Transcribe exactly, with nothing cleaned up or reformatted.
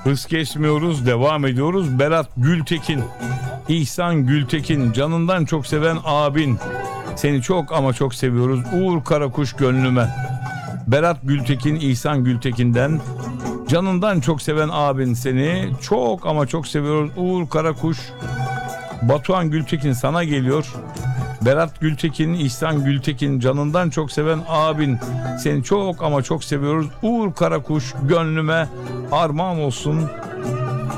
Hız kesmiyoruz, devam ediyoruz. Berat Gültekin, İhsan Gültekin, canından çok seven abin. Seni çok ama çok seviyoruz. Uğur Karakuş gönlüme. Berat Gültekin, İhsan Gültekin'den, canından çok seven abin, seni çok ama çok seviyoruz. Uğur Karakuş. Batuhan Gültekin sana geliyor. Berat Gültekin, İhsan Gültekin, canından çok seven abin, seni çok ama çok seviyoruz. Uğur Karakuş gönlüme armağan olsun.